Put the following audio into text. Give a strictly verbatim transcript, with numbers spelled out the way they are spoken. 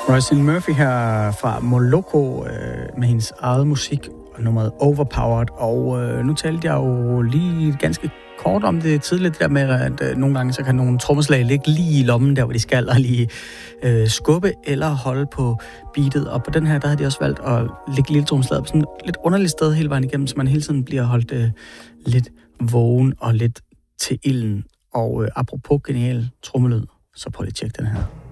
Roisin Murphy her fra Moloko øh, med hendes eget musik og nummeret Overpowered. Og øh, nu talte jeg jo lige ganske kort om det tidligt, det der med, at øh, nogle gange så kan nogle trommeslag ligge lige i lommen, der hvor de skal, og lige øh, skubbe eller holde på beatet. Og på den her, der havde de også valgt at lægge lille trommeslaget på sådan et lidt underligt sted hele vejen igennem, så man hele tiden bliver holdt øh, lidt vågen og lidt til ilden. Og øh, apropos genial trommelyd, så prøv lige at tjekke den her.